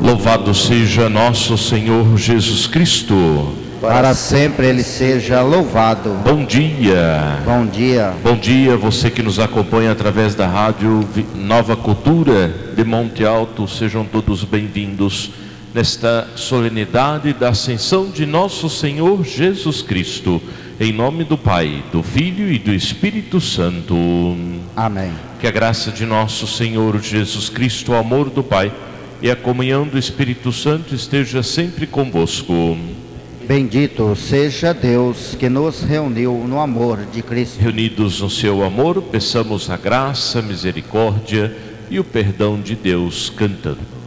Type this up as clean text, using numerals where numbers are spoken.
Louvado seja nosso Senhor Jesus Cristo. Para sempre Ele seja louvado. Bom dia. Bom dia. Bom dia, você que nos acompanha através da rádio Nova Cultura de Monte Alto. Sejam todos bem-vindos nesta solenidade da Ascensão de nosso Senhor Jesus Cristo. Em nome do Pai, do Filho e do Espírito Santo. Amém. Que a graça de nosso Senhor Jesus Cristo, o amor do Pai e a comunhão do Espírito Santo esteja sempre convosco. Bendito seja Deus que nos reuniu no amor de Cristo. Reunidos no seu amor, peçamos a graça, a misericórdia e o perdão de Deus cantando.